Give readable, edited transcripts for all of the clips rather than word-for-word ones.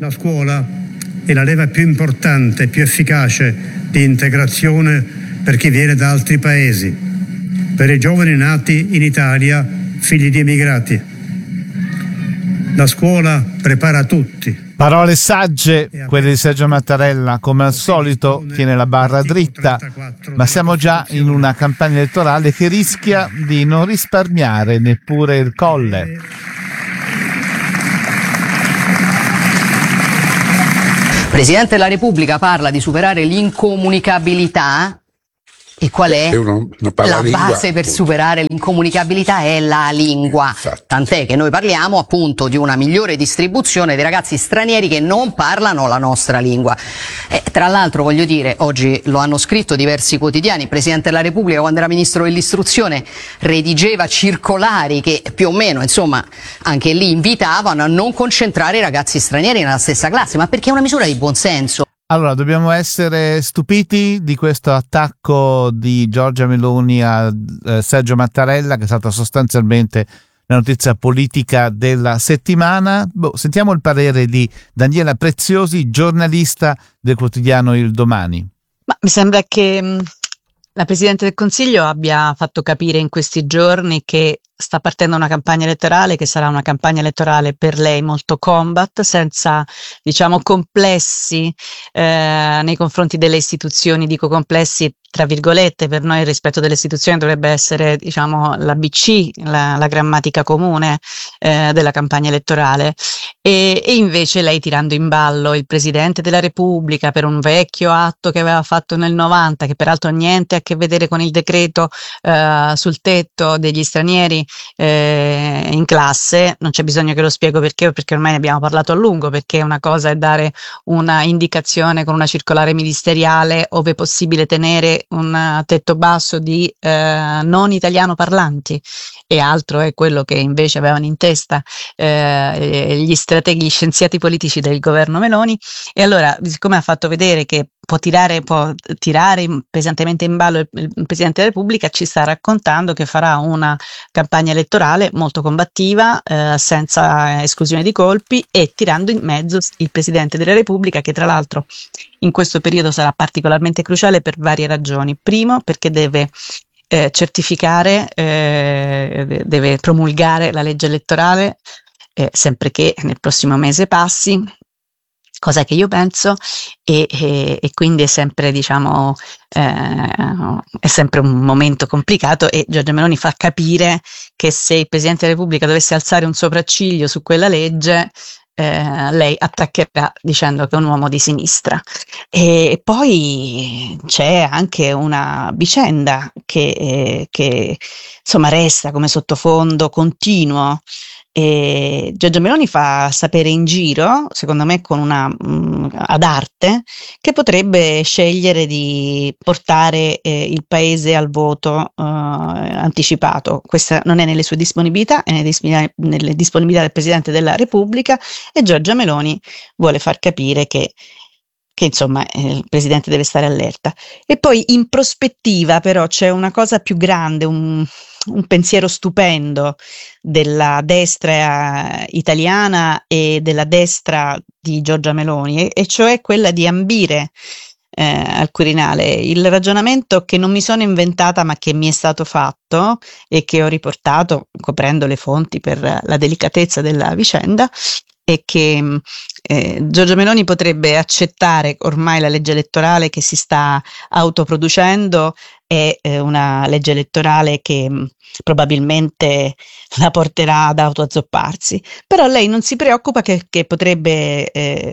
La scuola è la leva più importante e più efficace di integrazione per chi viene da altri paesi, per i giovani nati in Italia, figli di immigrati. La scuola prepara tutti. Parole sagge, quelle di Sergio Mattarella, come al solito tiene la barra dritta, ma siamo già in una campagna elettorale che rischia di non risparmiare neppure il Colle. Presidente della Repubblica parla di superare l'incomunicabilità. E qual è? La base per superare l'incomunicabilità è la lingua. Infatti. Tant'è che noi parliamo appunto di una migliore distribuzione dei ragazzi stranieri che non parlano la nostra lingua. Tra l'altro, voglio dire, oggi lo hanno scritto diversi quotidiani, il Presidente della Repubblica, quando era Ministro dell'Istruzione, redigeva circolari che più o meno, insomma, anche lì invitavano a non concentrare i ragazzi stranieri nella stessa classe, ma perché è una misura di buonsenso. Allora, dobbiamo essere stupiti di questo attacco di Giorgia Meloni a Sergio Mattarella, che è stata sostanzialmente la notizia politica della settimana. Sentiamo il parere di Daniela Preziosi, giornalista del quotidiano Il Domani. Ma mi sembra che la Presidente del Consiglio abbia fatto capire in questi giorni che sta partendo una campagna elettorale che sarà una campagna elettorale per lei molto combat, senza, diciamo, complessi nei confronti delle istituzioni. Dico complessi tra virgolette, per noi il rispetto delle istituzioni dovrebbe essere, diciamo, l'ABC, la grammatica comune della campagna elettorale, e invece lei, tirando in ballo il Presidente della Repubblica per un vecchio atto che aveva fatto nel 90, che peraltro ha niente a che vedere con il decreto sul tetto degli stranieri in classe. Non c'è bisogno che lo spiego perché ormai ne abbiamo parlato a lungo, perché una cosa è dare una indicazione con una circolare ministeriale ove è possibile tenere un tetto basso di non italiano parlanti, e altro è quello che invece avevano in testa gli scienziati politici del governo Meloni. E allora, siccome ha fatto vedere che può tirare pesantemente in ballo il Presidente della Repubblica, ci sta raccontando che farà una campagna elettorale molto combattiva, senza esclusione di colpi, e tirando in mezzo il Presidente della Repubblica, che tra l'altro in questo periodo sarà particolarmente cruciale per varie ragioni. Primo, perché deve certificare, deve promulgare la legge elettorale, sempre che nel prossimo mese passi, cosa che io penso, e quindi è sempre, diciamo, è sempre un momento complicato, e Giorgia Meloni fa capire che se il Presidente della Repubblica dovesse alzare un sopracciglio su quella legge, lei attaccherà dicendo che è un uomo di sinistra. E poi c'è anche una vicenda che insomma resta come sottofondo continuo. E Giorgia Meloni fa sapere in giro, secondo me con ad arte, che potrebbe scegliere di portare il paese al voto anticipato. Questa non è nelle sue disponibilità, è nelle disponibilità del Presidente della Repubblica, e Giorgia Meloni vuole far capire che insomma il Presidente deve stare allerta. E poi in prospettiva però c'è una cosa più grande, un pensiero stupendo della destra italiana e della destra di Giorgia Meloni, e cioè quella di ambire al Quirinale. Il ragionamento che non mi sono inventata, ma che mi è stato fatto e che ho riportato coprendo le fonti per la delicatezza della vicenda, è che Giorgia Meloni potrebbe accettare ormai la legge elettorale che si sta autoproducendo. È una legge elettorale che probabilmente la porterà ad autoazzopparsi, però lei non si preoccupa che potrebbe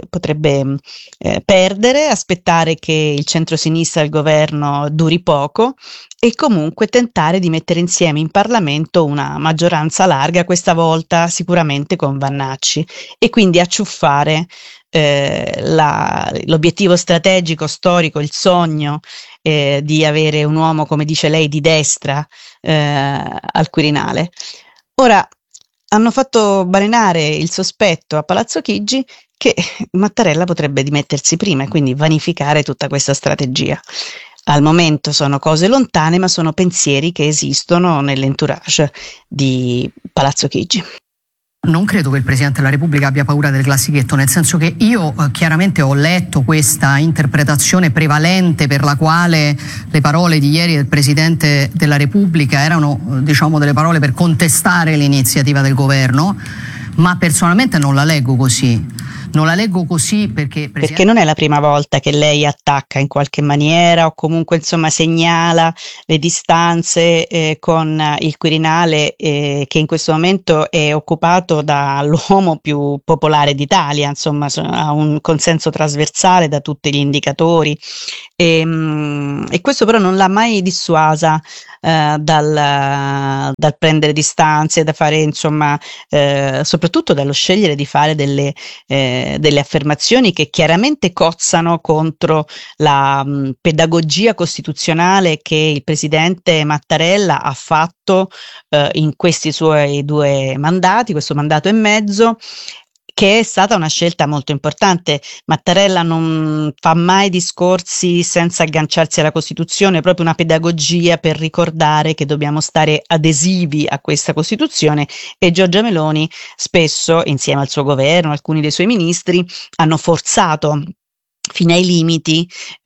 perdere, aspettare che il centrosinistra al governo duri poco, e comunque tentare di mettere insieme in Parlamento una maggioranza larga, questa volta sicuramente con Vannacci, e quindi acciuffare l'obiettivo strategico, storico, il sogno di avere un uomo, come dice lei, di destra al Quirinale. Ora, hanno fatto balenare il sospetto a Palazzo Chigi che Mattarella potrebbe dimettersi prima, e quindi vanificare tutta questa strategia. Al momento sono cose lontane, ma sono pensieri che esistono nell'entourage di Palazzo Chigi. Non credo che il Presidente della Repubblica abbia paura del classichetto, nel senso che io chiaramente ho letto questa interpretazione prevalente per la quale le parole di ieri del Presidente della Repubblica erano, diciamo, delle parole per contestare l'iniziativa del governo, ma personalmente non la leggo così. Non la leggo così perché non è la prima volta che lei attacca in qualche maniera o comunque insomma segnala le distanze con il Quirinale che in questo momento è occupato dall'uomo più popolare d'Italia, insomma ha un consenso trasversale da tutti gli indicatori e questo però non l'ha mai dissuasa dal prendere distanze, da fare insomma soprattutto dallo scegliere di fare delle affermazioni che chiaramente cozzano contro la pedagogia costituzionale che il presidente Mattarella ha fatto in questi suoi 2 mandati, questo mandato e mezzo, che è stata una scelta molto importante. Mattarella non fa mai discorsi senza agganciarsi alla Costituzione, proprio una pedagogia per ricordare che dobbiamo stare adesivi a questa Costituzione, e Giorgia Meloni spesso, insieme al suo governo, alcuni dei suoi ministri, hanno forzato fino ai limiti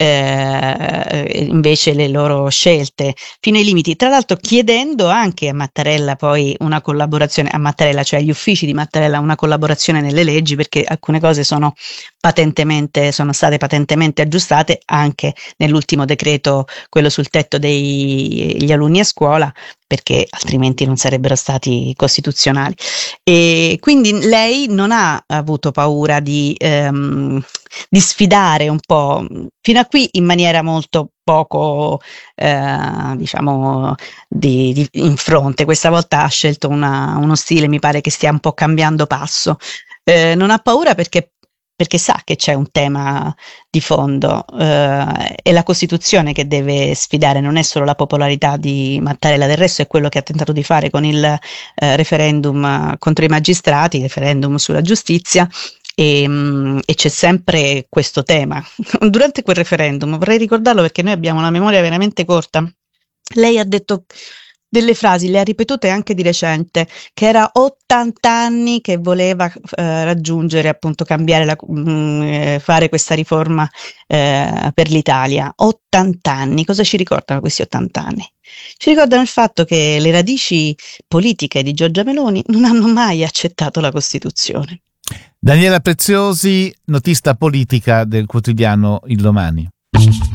invece le loro scelte, fino ai limiti, tra l'altro chiedendo anche a Mattarella poi una collaborazione, a Mattarella, cioè agli uffici di Mattarella, una collaborazione nelle leggi, perché alcune cose sono state patentemente aggiustate anche nell'ultimo decreto, quello sul tetto degli alunni a scuola, perché altrimenti non sarebbero stati costituzionali. E quindi lei non ha avuto paura di sfidare un po', fino a qui in maniera molto poco diciamo in fronte. Questa volta ha scelto uno stile, mi pare che stia un po' cambiando passo. Non ha paura perché sa che c'è un tema di fondo, è la Costituzione che deve sfidare, non è solo la popolarità di Mattarella. Del resto è quello che ha tentato di fare con il referendum contro i magistrati, il referendum sulla giustizia, e c'è sempre questo tema. Durante quel referendum, vorrei ricordarlo perché noi abbiamo una memoria veramente corta, lei ha detto delle frasi, le ha ripetute anche di recente, che era 80 anni che voleva raggiungere, appunto, cambiare fare questa riforma per l'Italia. 80 anni, cosa ci ricordano questi 80 anni? Ci ricordano il fatto che le radici politiche di Giorgia Meloni non hanno mai accettato la Costituzione. Daniela Preziosi, notista politica del quotidiano Il Domani.